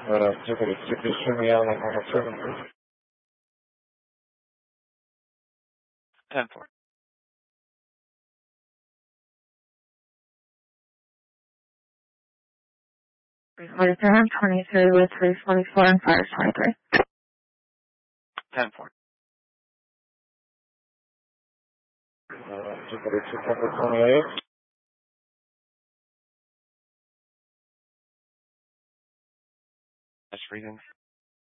这个是那样的话，这个 10-4. $347, 23 with 324 and fires 23. 10-4. 28. That's reading.